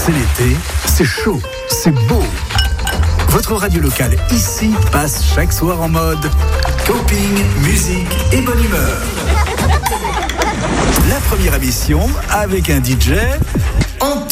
C'est l'été, c'est chaud, c'est beau. Votre radio locale ici passe chaque soir en mode coping, musique et bonne humeur. La première émission avec un DJ en